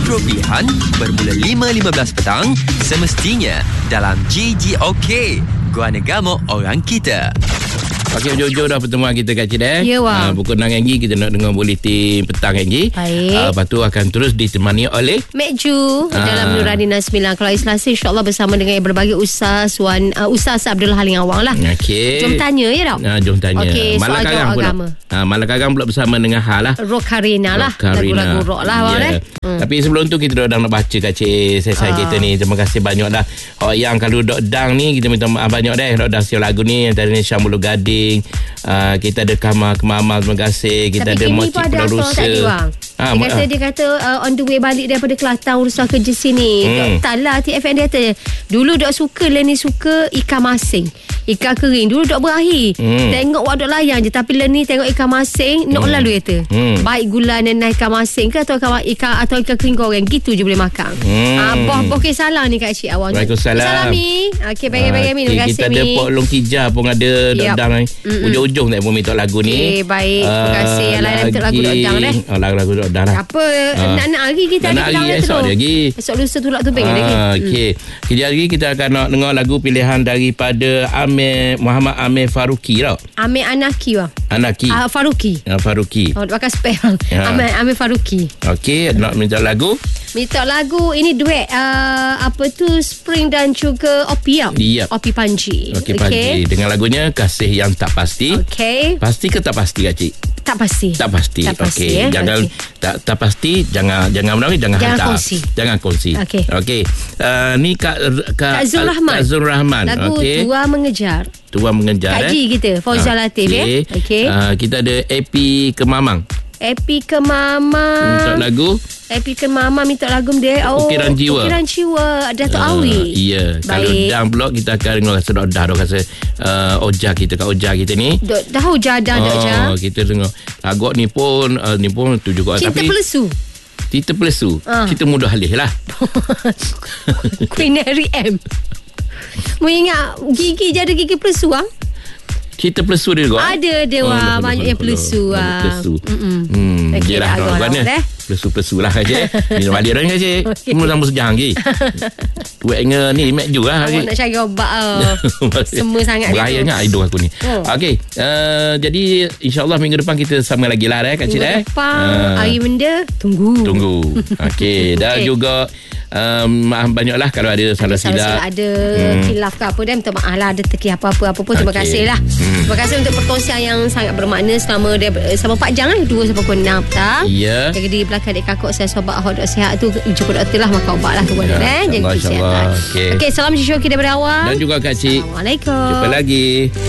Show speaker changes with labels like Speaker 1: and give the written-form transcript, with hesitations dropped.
Speaker 1: Metro Pilihan bermula 5.15 petang semestinya dalam GGOK. Gua Negamo Orang Kita.
Speaker 2: Okey, hujung-hujung dah pertemuan kita Kak Cik
Speaker 3: Ya, Wang.
Speaker 2: pukul 6 lagi kita nak dengar buletin petang lagi.
Speaker 3: Baik.
Speaker 2: Lepas tu akan terus ditemani oleh
Speaker 3: Mek Ju dalam Nurani Nasmila. Kalau hari Selasa insyaAllah bersama dengan berbagai Ustaz Ustaz Abdul Halim Awang lah.
Speaker 2: Okey.
Speaker 3: Jom tanya ya tak?
Speaker 2: Jom tanya.
Speaker 3: Okey, soal jawab agama.
Speaker 2: Malam Karang pula bersama dengan Hal lah.
Speaker 3: Rock Karina lah.
Speaker 2: Karina.
Speaker 3: Lagu-lagu rock lah Awang.
Speaker 2: Tapi sebelum tu kita dah nak baca Kak Cik sesi kita ni. Terima kasih banyak dah. Yang kalau Dok Dang ni kita minta maaf banyak dah. Dok Dang siap lagu ni antara ni Syamulu Gading. Kita ada Kemama, terima kasih. Kita
Speaker 3: tapi
Speaker 2: ada Mocik Pulau Rusa.
Speaker 3: Dia kata on the way balik daripada Kelantan urusan kerja sini. Tak lah TFN dia kata dulu Dok suka Leni suka ikan masing, ikan kering. Dulu Dok berakhir tengok Dok layan je. Tapi Leni tengok ikan masing nak lalu kata baik gula dan ikan masing ke atau ikan kering goreng gitu je boleh makan. Boh ke salah ni Kak Cik Awang.
Speaker 2: Waalaikumsalam.
Speaker 3: Salami. Okey bagi-bagi Mi. Terima kasih
Speaker 2: kita ada Pok Long Tija pun ada Dok Dang ni. Ujung-ujung tak pun minta lagu ni.
Speaker 3: Okey baik. Terima kasih. Yang lain minta lagu Dok Dang deh.
Speaker 2: Lagu Dok Dang lah.
Speaker 3: Apa nak hari kita ada
Speaker 2: hari esok lagi.
Speaker 3: Esok lusa tulak tubing lagi.
Speaker 2: Okey. Kejap lagi kita akan nak dengar lagu pilihan daripada Muhammad Amir Faruqi tau.
Speaker 3: Amir Anaki bang.
Speaker 2: Anaki.
Speaker 3: Faruqi.
Speaker 2: Faruqi.
Speaker 3: Oh, pakai spell bang. Amir Faruqi.
Speaker 2: Okey, nak minta lagu?
Speaker 3: Minta lagu ini duet apa tu Spring dan juga Opi ya.
Speaker 2: Yep.
Speaker 3: Opi Panji.
Speaker 2: Okey Panji dengan lagunya Kasih Yang Tak Pasti.
Speaker 3: Okey.
Speaker 2: Pasti ke tak pasti Kak Cik?
Speaker 3: Tak pasti.
Speaker 2: Tak pasti. Okey. Jangan
Speaker 3: okay.
Speaker 2: tak pasti jangan hantar. Jangan kongsi. Okey. Ni Kak
Speaker 3: Zul Rahman.
Speaker 2: Kak Zul Rahman.
Speaker 3: Lagu Tua Mengejar.
Speaker 2: Tua Mengejar.
Speaker 3: Kak Ji kita Fauzal Latif Okey.
Speaker 2: Kita ada AP Kemamang.
Speaker 3: AP Kemamang.
Speaker 2: Minta lagu.
Speaker 3: AP Kemamang minta lagu dia.
Speaker 2: Ukiran Jiwa.
Speaker 3: Ukiran Jiwa. Datuk Awi.
Speaker 2: Ya. Kalau Dang blog kita akan dengar rasa dah rasa Oja kita kat Oja kita ni.
Speaker 3: Dah Oja dah Oja.
Speaker 2: Kita dengar. Agak ni pun 7 kot.
Speaker 3: Cinta Pelesu.
Speaker 2: Cinta Pelesu. Kita mudah halih lah.
Speaker 3: Queen Harry M. Mu ingat Gigi je ada Gigi Pelesu bang?
Speaker 2: Kita Pelesu dia juga.
Speaker 3: Ada dia banyak yang Pelesu
Speaker 2: Okey dah tuan-tuan Pelesu lah Cik. Minum balik dah Cik. Semua sama sejang lagi. Tuek dengan ni Mek Ju lah.
Speaker 3: Nak cari obat semua sangat
Speaker 2: bahayanya idol aku ni. Okey, jadi insyaAllah minggu depan kita sama lagi lah Kak Cik.
Speaker 3: Minggu depan hari benda tunggu. Okey. Dan juga maaf banyaklah kalau ada salah silap, ada khilaf ke apa, dan minta maaf lah, ada terkih apa-apa pun. Terima kasih lah. Terima kasih untuk perkongsian yang sangat bermakna selama 4 jam 2 sampai pukul 6 petang.
Speaker 2: Ya.
Speaker 3: Jaga diri belakang adik kakak saya, sobat Ahok Dok Sihat tu, jumpa doktor lah, makan ubat lah kepada jaga kesihatan. Okey, salam Syukur daripada awal.
Speaker 2: Dan juga Kak Cik.
Speaker 3: Assalamualaikum.
Speaker 2: Jumpa lagi.